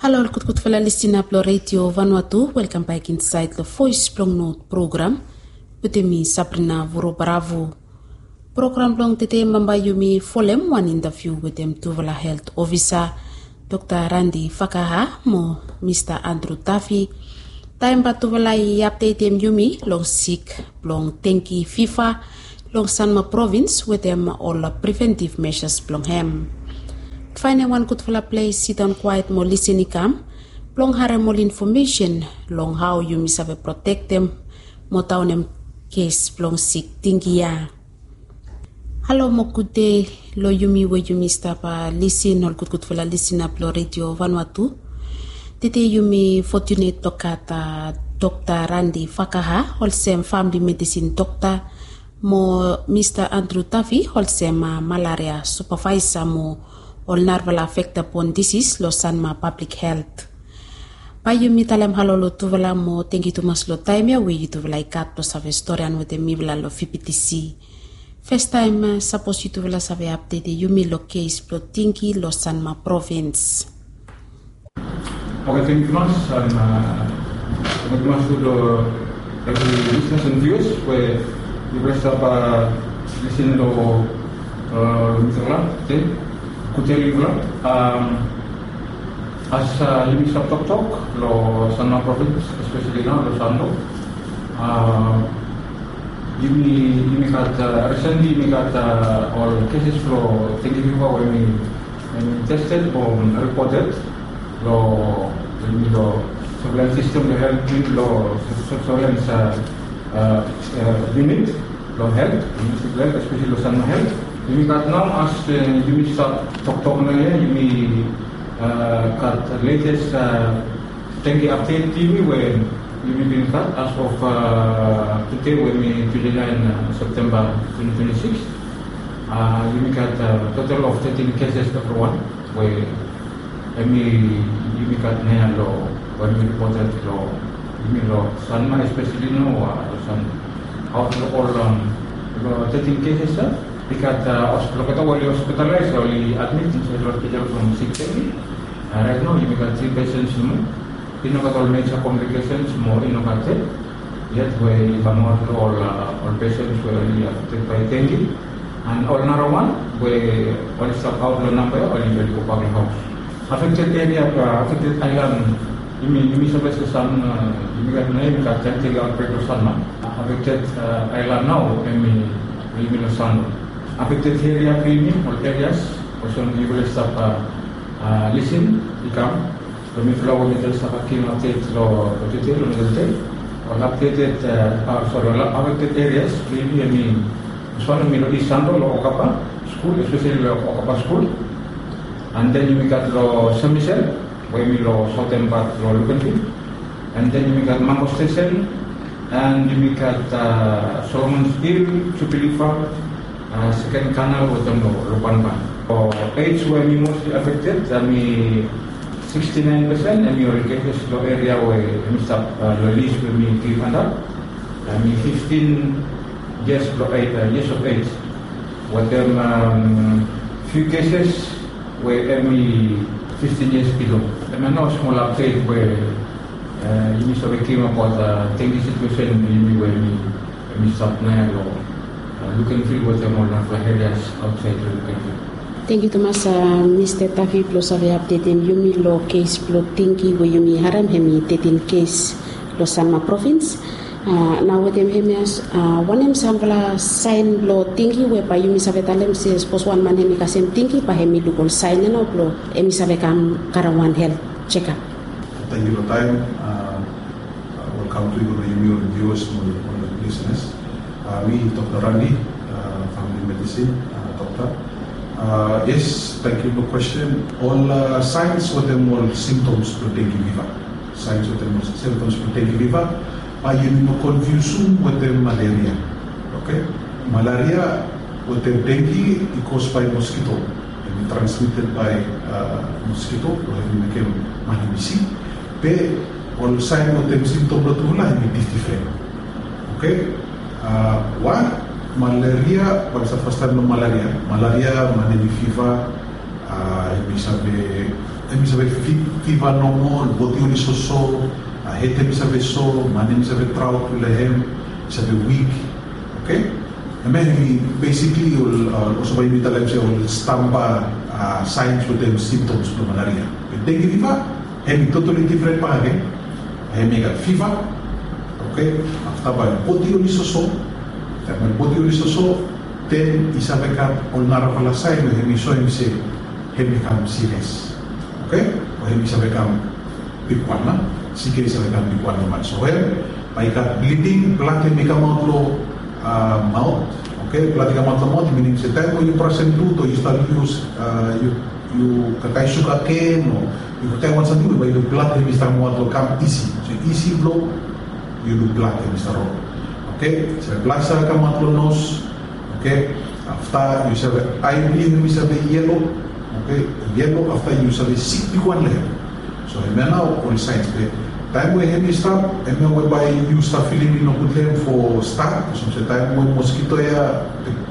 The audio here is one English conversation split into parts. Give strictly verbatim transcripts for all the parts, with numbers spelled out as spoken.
Hello, good good fellow listener to Radio Vanuatu. Welcome back inside the Voice Plong Note program. With me Sabrina Vuro Bravo. Program long today mambayu mi folem one interview with them Tuvala Health Officer Doctor Randy Fakaha mo Mister Andrew Taffy. Time ba Tuvala update them yumi long sick long tenki FIFA long Sanma province with them all preventive measures plong hem. Find one good for a place, sit down quiet, more listening cam, long hare more information, long how you miss have protect them, more down them case, long sick, tingia. Hello, mo good day, lo yumi where you miss up, listen, or good good for a listen up, lo Radio Vanuatu. Today you may fortunate Doctor Doctor Randy Fakaha, wholesome family medicine doctor, mo Mister Andrew Taffy, wholesome malaria supervisor, mo all narval affect upon disease lo Sanma public health. Pa yumi talem halolo tuvala mo tengi tumas lo time ya we tuvala ikat to save historian with the mibla lo F P T C. First time suppose you tuvala save update yumi lo case lo tingi lo Sanma province. Okay, thank you very much. And thank you very much to the listeners and viewers where you rest up listening to Mister Lam. Kuteri pula, as limi sab tok tok lo Sanma province, especially now lo Sando. Yumi yumi kat recently yumi kat all cases lo thinking people when we when we tested or reported lo yumi lo surveillance system lo health lo surveillance unit lo health, especially lo Sanma health. Yumi kat now as yumi start tok tok na ya yumi kat latest tengi update yumi when yumi been kat as of today when we twenty-nine September twenty twenty-six yumi kat total of thirteen cases everyone where yumi yumi kat na lo when we reported lo yumi lo Sanma especially no lo San out all lo thirteen cases sir. Because uh, hospital kita wali hospitalized, wali admit inside hospital from sick day. Uh, right now, you got three patients more. You know, got all major complications more. You know, got it. Yet, we Vanuatu all uh, all patients were really affected by dengue, and all another one we only stop out the number only very go public house. Affected area, uh, affected island. You mean you mean somewhere to some you got name got dengue outbreak of Sanma. Affected uh, island now. I mean, we mean Sanma. Affected area premium or areas also you will stop uh, uh, listen become the middle middle stop came update lo detail lo detail or updated uh, sorry affected areas maybe I mean so on middle east Sando lo Okapa school especially lo Okapa school and then you got lo Saint Michel where we lo southern part lo Luganville and then you got Mango Station and you got uh, Solomon's Hill Chupilifa. Uh, second canal was on Lupanpan. For age where we mostly affected, I mean sixty-nine percent, and we are cases the area where we start the least when we give under. I mean fifteen years of age, uh, years of age. With them um, few cases where we fifteen years below. And I know small update where uh, you sort of came about the dengue situation where we we start now. You can feel what them all for areas outside the country. Thank you Thomas, uh, Mister Taffy plus have updated yumi lo case plus tingi where yumi haram hemi thirteen case lo Sanma province. Uh, now with them hemias uh, one em sample sign lo tingi where by yumi savetalem says post one man hemi kasem tingi pa hemi lugol sign no lo emi savekam karawan health check up. Thank you for time. Uh, welcome to your yumi viewers and listeners. Uh, we Doctor Randy, uh, family medicine uh, doctor. Uh, yes, thank you for the question. All uh, signs what them all symptoms for dengue fever. Signs what them symptoms for dengue fever. Are you no confusion with the malaria? Okay, malaria with the dengue is caused by mosquito and transmitted by uh, mosquito. Or it became mahimisi. But all signs what them symptoms what them is different. Okay. Uh, one, malaria, what's the first time of malaria? Malaria, malaria fever, uh, bisa be Emi sabe fiva no more, botiuli so so, hete mi sabe so, mani mi sabe trout lehem, sabe weak, okay? And then we basically will also by metal lepsi will stampa signs with them symptoms of malaria. With dengue fever, hemi totally different pa again. Hemi got fever, okay? After by botiuli so so, that my botiuli so so, then isabe ka all narapala sign with hemi so hemi say hemi come serious. Okay, o hemi sabe kam bikuan na, sige sabe kam bikuan naman. So well, paikat bleeding, blood hemi kam out lo uh, mouth. Okay, blood kam out lo mouth, meaning sa time mo yung present to, you start use uh, you you kakay sugar cane or you kakay one something, but you blood hemi start mo out lo kam easy. So easy flow, you do blood hemi start roll. Okay, so blood sabe kam out lo nose. Okay, after you sabe eye bleed hemi sabe yellow. Okay, yellow after you sabi sick bikuan lehem. So hemi now all signs. Okay, time we hemi start, hemi we by you start feeling no good lehem for start. So sa time we mosquito ya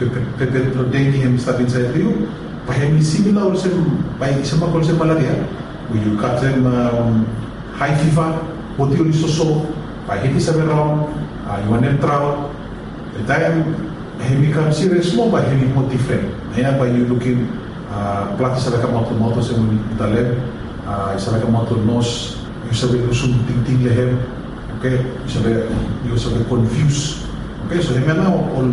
pepe dengue hemi start inside you. Pa hemi similar also by sama also malaria. We you got them um, high fever, botiuli so so. Pa hemi sabi round, uh, you want them trout. The time hemi come serious mo, but hemi more different. Hena by you looking. Uh, Plati sabe ka moto moto sa muni italem, uh, sabe ka moto nos, you sabe lusum ting ting lehem, okay, you sabe you sabe confused, okay, so hemi na all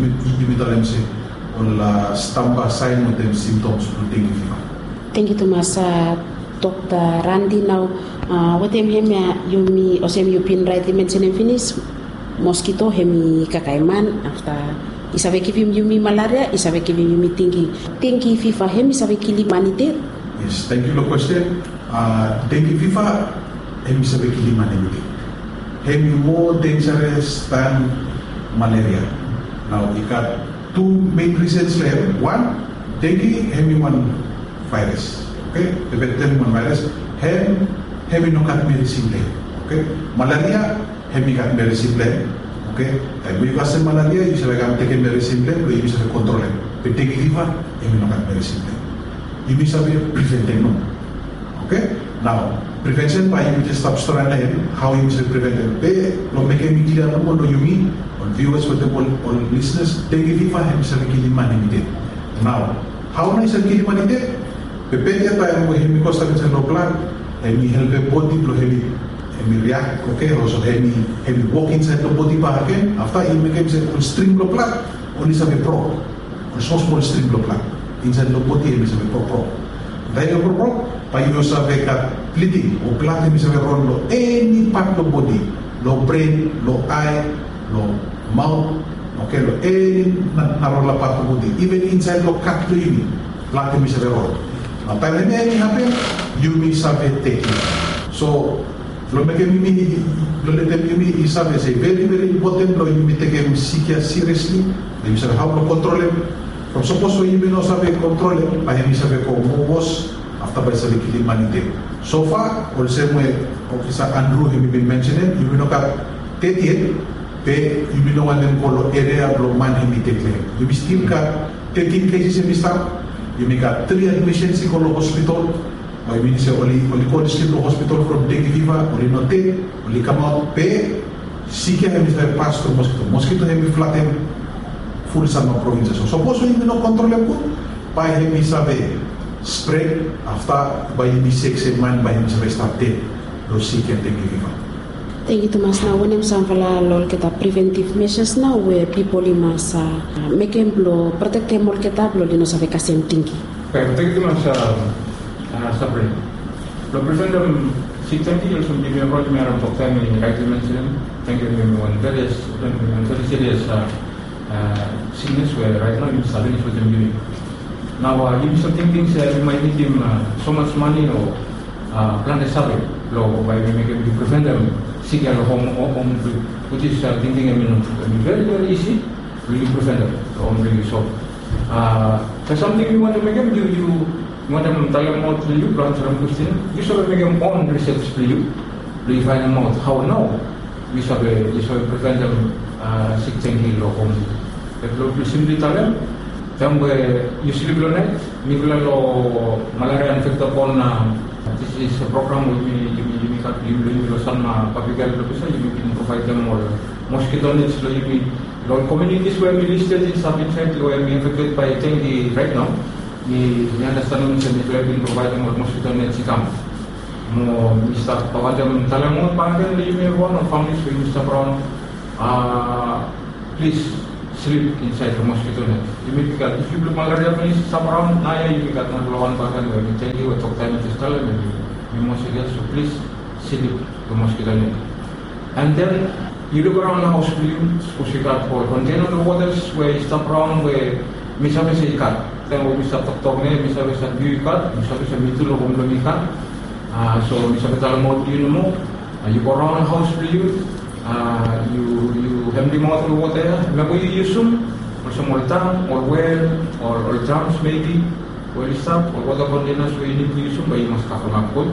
italem se all uh, stampa sign with them symptoms of dengue fever. Thank you, Thomas. Uh, Doctor Randy, now, uh, what hemi you me or semi you pin rightly mentioned and finish mosquito hemi kakaiman after. Isabe kivim yumi malaria, isabe kivim yumi dengue. Dengue fever, hem isabe kili manite. Yes, thank you for the question. Uh, dengue fever, hem isabe kili manite. Hem more dangerous than malaria. Now, we got two main reasons there. One, dengue, hem one virus. Okay, the bacterium one virus. Hem, hem no kat medicine there. Okay, malaria, hem kat medicine there. Okay, time we got some malaria, you should have taken medicine then, but you should have control it. But dengue fever, you will not have medicine then. You should have prevented no. Okay, now prevention by you just stop storing it. How you should prevent it? Be lo make me clear no more. You mean on viewers with the all, all listeners, dengue fever, you should have killed humanity. Now, how nice and kill humanity? Be better time we have because of the no plan, and we help the body to heavy. Hemi react, okay, also hemi hemi walk inside the body pa again. After he becomes a stream of blood, only some pro, or so small stream of blood inside the body, hemi some pro pro. Dahil pro pro, pa you sa kat bleeding or blood hemi some run lo any part of the body, lo brain, lo eye, lo mouth, okay, lo any narola part of the body, even inside lo cut to himi, blood hemi some run. Now time hemi happen, you may have take it. So lo make me lo let them me is a very very important lo you take him seriously. You sabe how to control him. From suppose you no sabe control him, pa him sabe como was after by sabe kill humanity. So far, all same way Officer Andrew him been mentioning, you know ka thirty-eight, pe you know one them call area blow man him take him. You be still ka thirteen cases in this time. You make a three admissions in hospital. I mean, say only only call the hospital from dengue fever, only not take, only come out pay. Sikia hemi say pass to mosquito. Mosquito hemi flatten full sama provinces. So suppose you no control them good, by hemi sabe spread after by hemi six man by hemi sabe start dead. Lo sikia dengue fever. Thank you, Thomas. Now, when I'm saying lol kita preventive measures now, where people must uh, make them blow protect them all kita blow di no sabe kasem tinggi. Okay, thank you, Mas. Uh, Sabrina. Lo prevent them six twenty years from being a project matter of time in rightly mentioned. Thank you, everyone. Very, very serious uh, uh, sickness where right now you start with them doing. Now, uh, you something things uh, you might need him uh, so much money or uh, plan a salary. Lo, by we make it to prevent them sick at home, home, which is uh, thinking I mean, I mean very very easy. Really prevent them. So, really so. Uh, for something you want to make them, you you. Want them to tell them out to you, answer them question. You should make them own research for you. Do you find them out? How now? You should you should prevent them uh, sick thinking or home. If you simply tell them, Then we usually blonet, Migula lo malaria infected upon this is a program with me, you you cut you you some public health officer, you can provide them all mosquito nets, so you all communities where we listed in sub-infected where we infected by dengue right now. We understand that we have provide them all mosquito nets come. Mo Mister Pawadam Talamon Pangan, you may one of families with Mister Brown. Uh, please sleep inside the mosquito net. You may got if you do malaria, please some around Naya, you got not one Pangan where we tell you what talk time to tell them you mosquito, so please sleep the mosquito net. And then you look around the house, because you got for container waters where you stop around where Misabe say cut. Then we start talk talk ne, Misabe say view cut, Misabe say mitulo bomlo cut. Uh, so Mister Talmud, you know, uh, you go around the house for you, uh, you you have the mouth of water, maybe you use them, or some more time, or well, or, or drums maybe, where you stop, or water containers where you need to use them, but you must cover them up.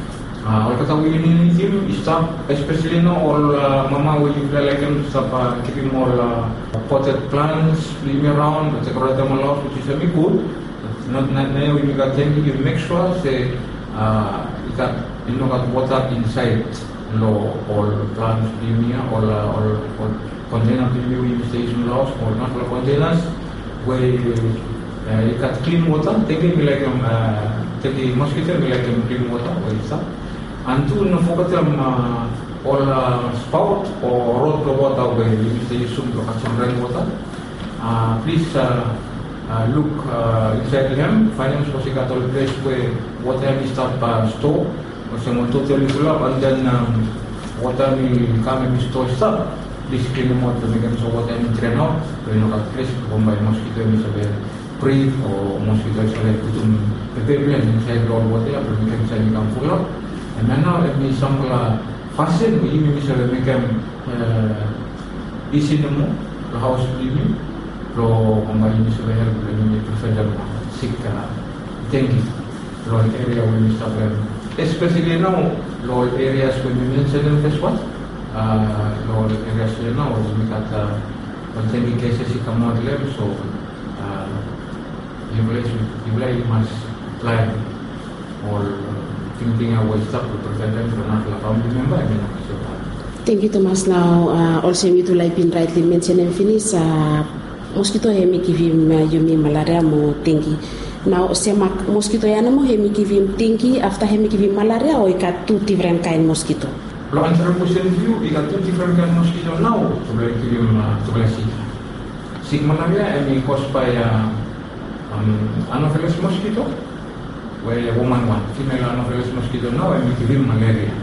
Or kata we need them, you stop, especially now, all uh, mama where you feel like them, stop uh, keeping more uh, potted plants, leaving around, but take them a lot, which is a bit good. Not not now when you got them, you make sure say. Uh, you got you know got water inside law or plants premier or uh, or, or container premier station laws or not containers where uh, you got clean water. Take it like um uh, take the mosquito like um, clean water where it's up. And two no forget um uh, or uh, spout or road the water where you say some to catch some rainwater. Uh, please. Uh, Uh, look uh, inside them, find them supposed to get all place where water is start uh, store, or some totally full up, and then um, water will come and store stop. Please clean them out to make them so water will drain out. So you know that place from by mosquito is a very breathe or mosquito is like put them prepare place inside all water, but we can say become full up. And then now let me sample uh, fasten, we maybe say make them uh, easy no more the house living. Lo kembali di Surabaya ini prefer sick dengue lo area when we start especially now lo areas when we mention them as what uh, lo areas now we got uh, dengue cases come out there so uh, you will you will must plan or thinking away stuff to prevent them from not family member I mean thank you Thomas. Now uh, also you to like been rightly mentioned and finish uh, mosquito hemi kivim yumi malaria mo dengue. Now sema mosquito yana mo hemi kivim dengue after hemi kivim malaria or ikat two different kind mosquito. Lo answer question view ikat two different kind mosquito now to be kivim to be sick. Sick malaria and caused by uh, um, Anopheles mosquito where a woman one female Anopheles mosquito now and kivim malaria.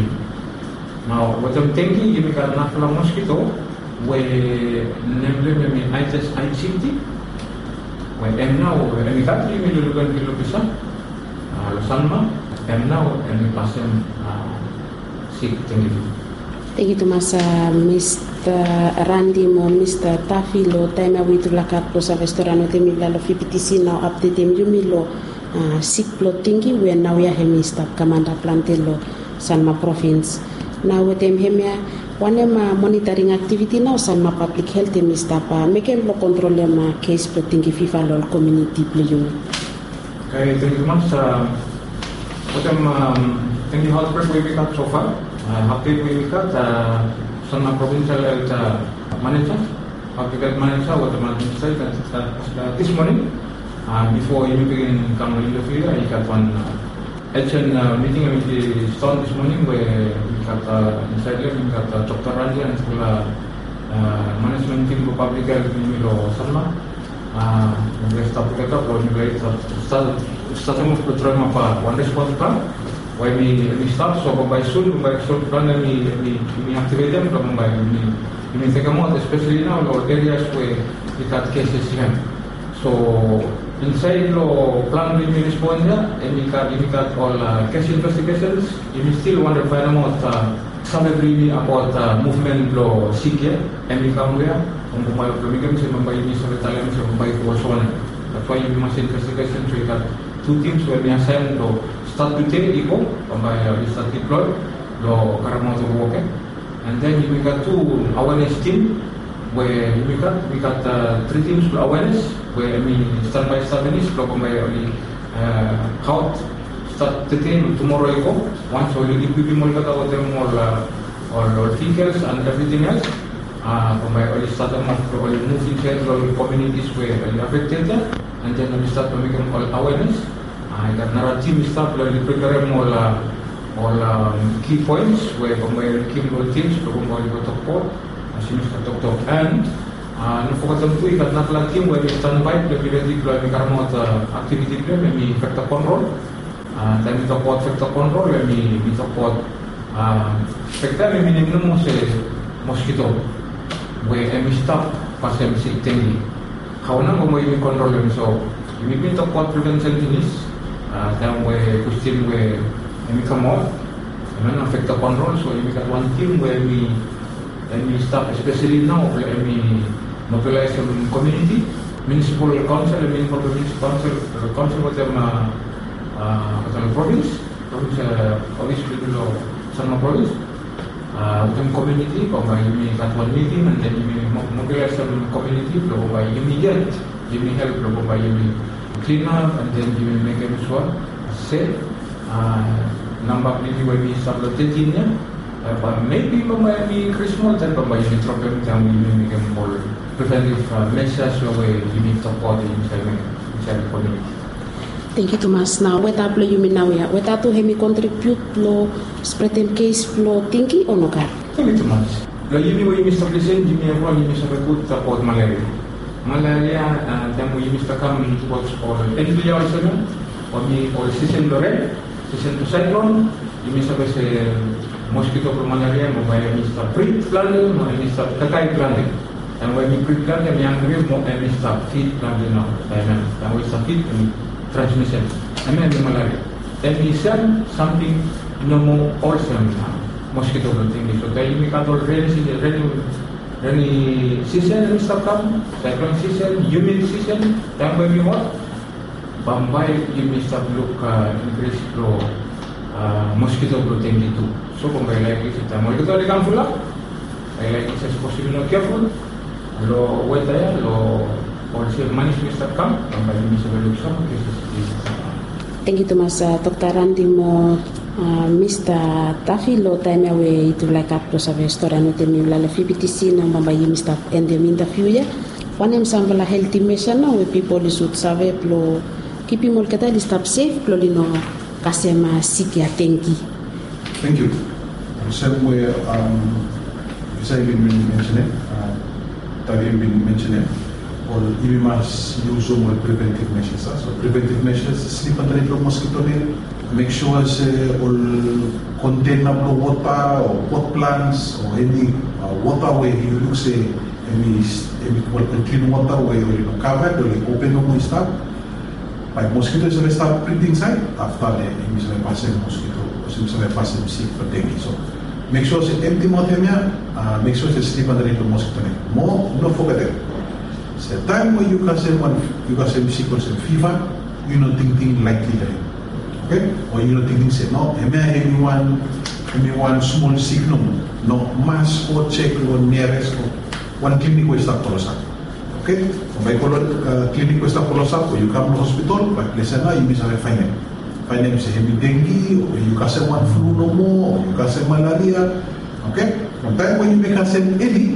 Now what I'm thinking you got Anopheles mosquito where namely maybe I just I city where am now and we got three million kilometers uh Losanma am now and we pass them uh sick thank you thank you Thomas. uh, Mister Randy mo Mister Tafi lo time we to lakat lo sa restaurant te mi la lo P T C now update em yumi lo uh, sick lo tingi we now ya hemi stop kamanda plantelo Sanma province now with them hemia one ma monitoring activity now Sanma public health em stop make em lo control ma case lo tingi FIFA lo community playu. Okay, thank you much. Uh, what am um, in the outbreak we got so far? Uh, happy we got uh, Sanma provincial health uh, manager, public health manager. What am I saying that uh, this morning uh, before you begin come in the field, I got one. Uh, H N uh, meeting with the stone this morning where we got uh, inside there we got uh, Doctor Randy and the uh, management team of public health in Milo Sanma. Uh, we start together, we start starting with the trauma part one response plan. Where we we start so by soon by soon plan we we we activate them from by we we take them out especially now or areas where we got cases here. So inside lo plan we respond there and we got we got all uh, case investigations. We still want to find out uh, some really about uh, movement lo sick and we come here on the mobile program so by we so Italian so by Warsaw. That's why we must investigation so we got two teams where we assign to start with the eco by uh, we start deploy lo Karamoto work and then we got two awareness team where we got we got uh, three teams for awareness where I mean start by start is lo kung may oli how start today tomorrow I go once or you give people ka tawag them more or or vehicles and everything else uh kung may oli start mo or moving sales or communities where oli affected and then we start to make them all awareness and that narrative start to prepare more all um, key points where kung may key things kung may go talk po as you talk talk and Uh, Nufukatan tu ikat nak lagi where we stand by the periodic lo mi karamo ta activity plan mi factor control uh, dan mi support factor control mi mi support uh, factor mi minimum mo se mosquito where mi stop pas mi si tinggi kauna mo mi control mi so mi mi support prevention tinis uh, dan where question where mi kamo mana factor control so mi kat one team where mi mi stop especially now where mi mobilize the community, municipal council, and municipal council, uh, council with them, uh, uh, the province, province, uh, obviously below Sama province, uh, with them community, or by you at one meeting, and then you mobilize the community, or by immediate, you may help, or by you clean up, and then you may make them sure, safe, uh, number maybe when we start the thirteen, uh, maybe by me Christmas, and by you drop them down, you may make them more. Preventive uh, measures where you need support inside inside the community. Thank you, Thomas. Now, what up you mean now? What up to him contribute to spread them case flow thinking or no? Thank you, Thomas. Lo yumi wo yumi establishing yumi everyone yumi support support malaria. Malaria dan wo yumi stakam support for any also no. Or me or season lore, season to cyclone yumi support se mosquito for malaria mo by yumi start pre-planning mo yumi start kakai planning. And when we prepare them, young people more and we start feed planting now. And we start feed and transmission. And then the malaria. Then we sell something no more also mosquito thing. So then we got all rainy season, rainy, rainy season and stuff come. Cyclone season, humid season. Then when we what? Bombay, you may start look uh, increase flow uh, mosquito thing too. So Bombay like it. The mosquito they come full up. I like it as possible not careful. Lo weta ya lo polisi manis Mister Kam sampai ini sebelum sama Thank you Thomas. Dokter Randy mo Mister Tafi lo time away itu like up to save story no temi la le F B T C na mamba yi Mister Ende minda fuya. One em sambala healthy mission no we people should save lo kipi mol kata li stop safe lo lino kasema siki atengi. Thank you. Same way um saya ingin mention tadi yang been mentioned, or we must use more preventive measures. So preventive measures, sleep under the mosquito net, make sure say all container of water or pot plants or any uh, water where you look say any any clean water where you know covered or like open up and stuff. Like mosquitoes will start breeding inside after the emission passing mosquito, emission passing sick for dengue. So make sure it's empty motemia, uh, make sure it's sleep underneath the mosquito net. More, no forget it. It's a time where you can say one, you can say sickness and fever, you not thinking likely that. Okay? Or you not thinking say no, anyone, anyone small sick no, no mass or check or nearest or one clinic will start close up. Okay? By uh, clinic will start close up, or you come to hospital, but listen now, you miss a find it. Find them say hemi dengue, or you can say one flu no more, or you can say malaria. Okay? From time when you make a say any,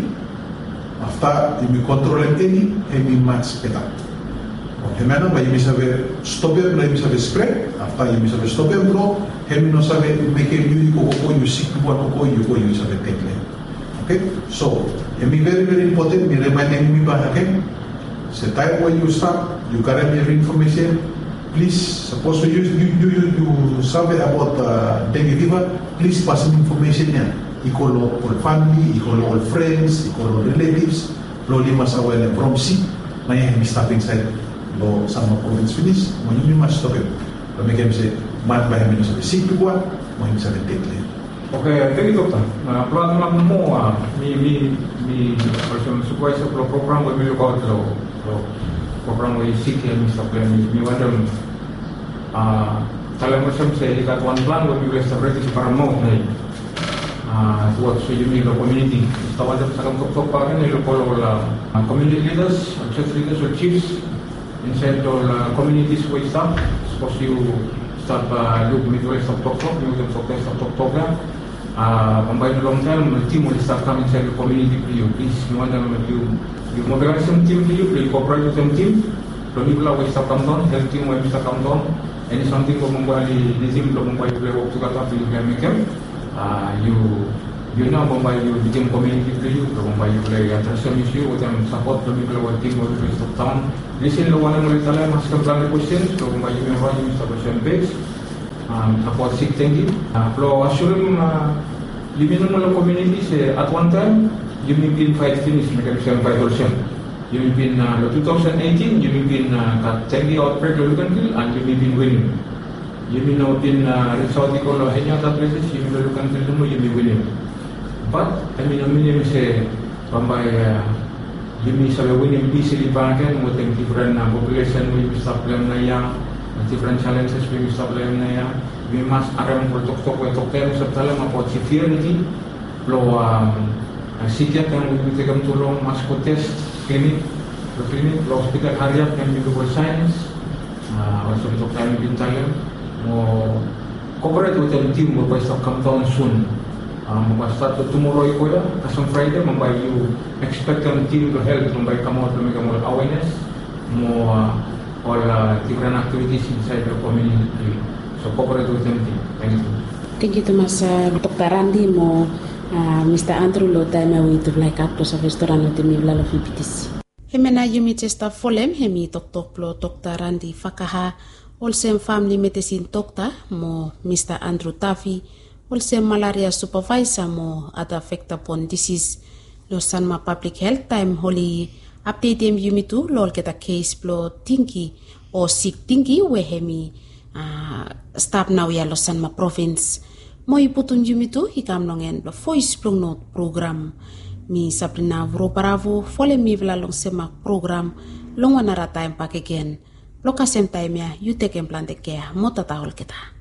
after you control any, hemi max better. Okay, now by you miss a stop them, you miss a spread. After you miss a stop them, bro, hemi no sabe make a you go go you sick people go you go you sabe take them. Okay? So hemi very very important. Me remind me back again. The time when you start, you carry your information. Please, suppose you you you you, you survey about uh, dengue fever. Please pass some information here. Equal all family, equal all friends, equal all relatives. Lo lima sa wala from C. May hindi stop inside. Lo sama province finish. Mo yun yung mas stop it. Lo may kaya say man ba hindi sabi sick to one. Mo hindi sabi take it. Okay, thank you doctor. Uh, plan lang mo ah mi mi mi person supervisor pro program we will go to lo program we sick and Mister Plan mi wadam ah kalau macam saya dekat one plan we will separate di Paramount na ah buat so you mean the community tawa sa sakang tok pa kan lo polo la community leaders church leaders or chiefs inside the uh, communities we start, suppose you start uh, look midway stop talk talk, you can stop stop talk talk ya. Uh, combine the long term, the team will start coming inside the community for you. Please, you want them to you mobilize some team for you, you cooperate with some team. So people will start come down, health team will start come down. Any something for Mumbai, the team for Mumbai play work together to you can make them. Uh, you you know Mumbai you become community for you, so Mumbai you play attention issue with them support the people who team will play stop town. Listen to one of the time ask them the questions, so Mumbai you may run you start question page. Um, about six thinking. Uh, Flow assuring uh, living in the communities uh, at one time, you may be in five finish, make a five percent. You may be in uh, twenty eighteen, you may be in uh, Tengi outbreak, you can kill, and you may be winning. You may not be in Saudi or any other places, you may look and kill, you may winning. But, I mean, I mean, say, by you may say winning easily back and with a different uh, population, we will start playing young. Different challenges we must apply na ya. We must aram untuk tok tok tok terus sebetulnya apa severity, lo sikiat yang we take tulong mas test klinik, klinik, lo hospital harian yang medical science, also untuk time bintang, mo cooperate with the team mo by start come down soon. Mo start tomorrow iko ya, kasong Friday mo by you expect the team to help mo by come out to make more awareness, mo all uh, different activities inside the community. So cooperate with them. Thank you. Thank you, Thomas. Uh, Doctor Randy mo uh, Mister Andrew lo time we to like up to sa restaurant de mi lalo fipitis. Hemena yumi testa folem hemi Doctor Plo Doctor Randy Fakaha also family medicine doctor mo Mister Andrew Tafi also malaria supervisor mo at affect upon disease lo Sanma public health time holy update dem yumi tu lol kita case plo tinggi o sik tinggi we hemi uh, stop now ya lo Sanma province mo iputun yumi tu hikam nongen lo voice plong note program mi Sabrina Vuroparavo fole mi vla long sema program long wanara time pakegen lo kasem time ya you take plan de care mota tahol kita.